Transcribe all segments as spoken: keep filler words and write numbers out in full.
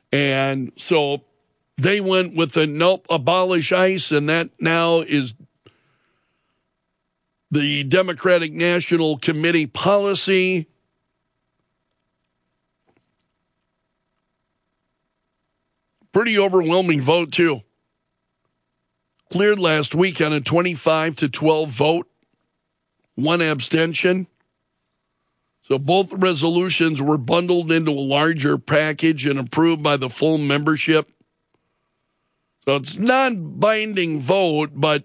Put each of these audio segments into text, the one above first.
And so they went with the nope, abolish ICE, and that now is the Democratic National Committee policy. Pretty overwhelming vote, too. Cleared last week on a twenty-five to twelve vote, one abstention. So both resolutions were bundled into a larger package and approved by the full membership. So it's non-binding vote, but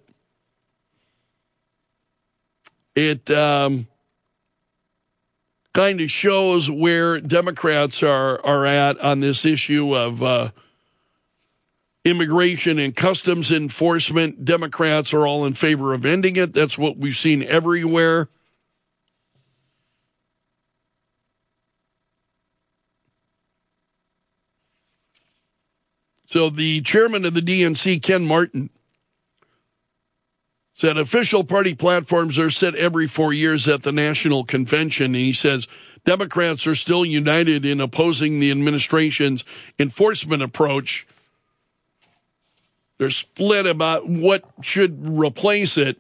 it um, kind of shows where Democrats are, are at on this issue of uh, immigration and customs enforcement. Democrats are all in favor of ending it. That's what we've seen everywhere. So the chairman of the D N C, Ken Martin, said official party platforms are set every four years at the national convention. And he says Democrats are still united in opposing the administration's enforcement approach. They're split about what should replace it.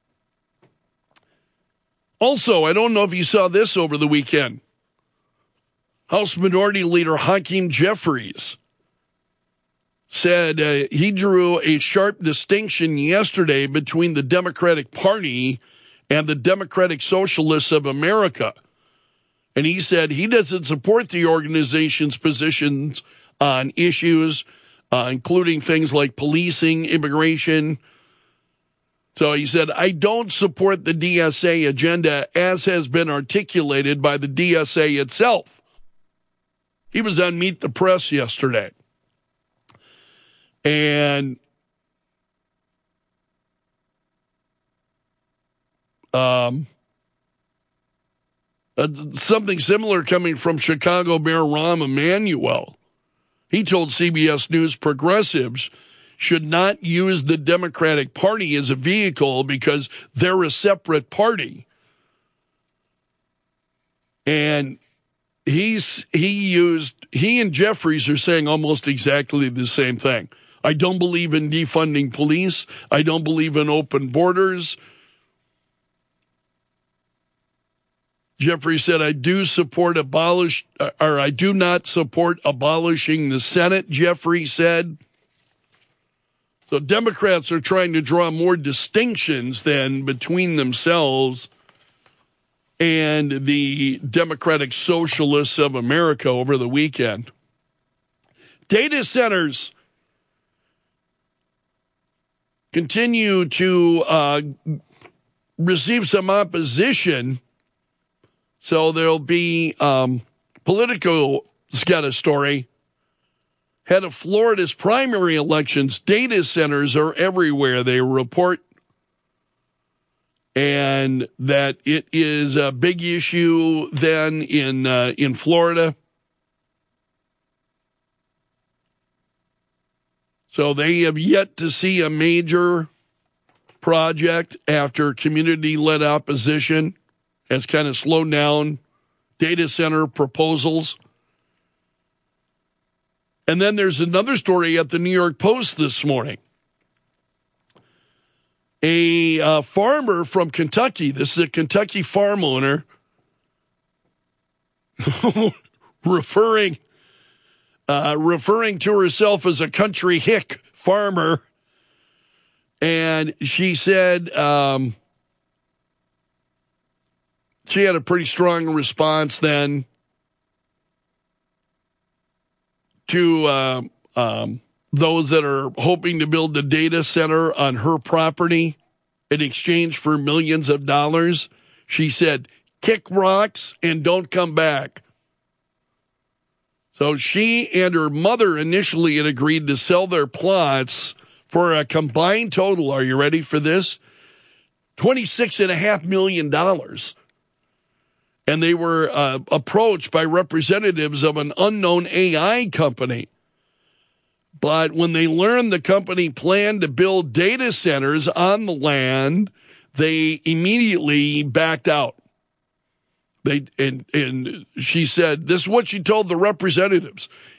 Also, I don't know if you saw this over the weekend. House Minority Leader Hakeem Jeffries said uh, he drew a sharp distinction yesterday between the Democratic Party and the Democratic Socialists of America. And he said he doesn't support the organization's positions on issues, uh, including things like policing, immigration. So he said, I don't support the D S A agenda as has been articulated by the D S A itself. He was on Meet the Press yesterday. And um, uh, something similar coming from Chicago Mayor Rahm Emanuel. He told C B S News progressives should not use the Democratic Party as a vehicle because they're a separate party. And he's he used he and Jeffries are saying almost exactly the same thing. I don't believe in defunding police. I don't believe in open borders. Jeffrey said, I do support abolish, or I do not support abolishing the Senate, Jeffrey said. So Democrats are trying to draw more distinctions then between themselves and the Democratic Socialists of America over the weekend. Data centers continue to uh, receive some opposition. So there'll be um, Politico's got a story. Head of Florida's primary elections, data centers are everywhere, they report. And that it is a big issue then in uh, in Florida. So they have yet to see a major project after community-led opposition has kind of slowed down data center proposals. And then there's another story at the New York Post this morning. A uh, farmer from Kentucky, this is a Kentucky farm owner, referring uh, referring to herself as a country hick farmer. And she said um, she had a pretty strong response then to uh, um, those that are hoping to build a data center on her property in exchange for millions of dollars. She said, kick rocks and don't come back. So she and her mother initially had agreed to sell their plots for a combined total, are you ready for this? twenty-six point five million dollars. And they were uh, approached by representatives of an unknown A I company. But when they learned the company planned to build data centers on the land, they immediately backed out. They and, and she said, this is what she told the representatives.